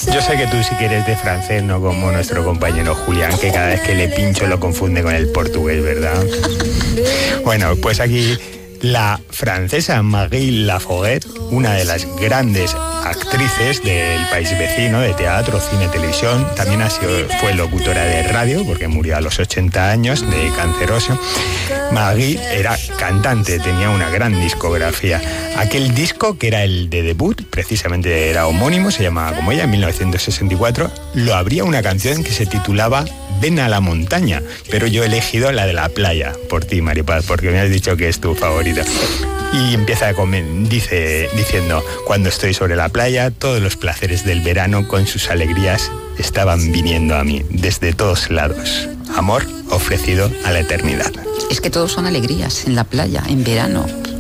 Yo sé que tú sí que eres de francés, no como nuestro compañero Julián, que cada vez que le pincho lo confunde con el portugués, ¿verdad? Bueno, pues aquí la francesa Marie Laforgue, una de las grandes actrices del país vecino, de teatro, cine, televisión, también fue locutora de radio, porque murió a los 80 años de canceroso. Marie era cantante, tenía una gran discografía. Aquel disco, que era el de debut, precisamente era homónimo, se llamaba como ella, en 1964, lo abría una canción que se titulaba Ven a la montaña, pero yo he elegido la de la playa, por ti, Maripaz, porque me has dicho que es tu favorita. Y empieza diciendo: cuando estoy sobre la playa, todos los placeres del verano con sus alegrías estaban viniendo a mí, desde todos lados. Amor ofrecido a la eternidad. Es que todos son alegrías en la playa, en verano.